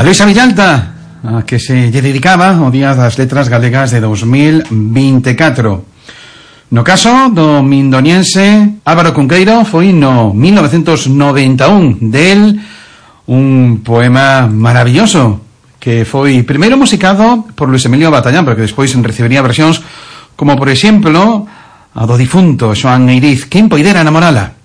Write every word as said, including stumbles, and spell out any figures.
A Luisa Villalta, a que se lle dedicaba o Día das Letras Galegas de dos mil veinticuatro. No caso do mindoniense Álvaro Cunqueiro foi no mil novecientos noventa e un, del un poema maravilloso que foi primeiro musicado por Luis Emilio Batallán, pero que despois recibiría versións como, por exemplo, a do difunto Xoán Eiriz, Quen poidera namorala.